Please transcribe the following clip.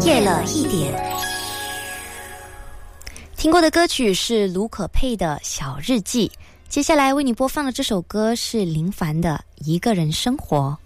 夜了一点。听过的歌曲是卢可佩的《小日记》，接下来为你播放的这首歌是林凡的《一个人生活》。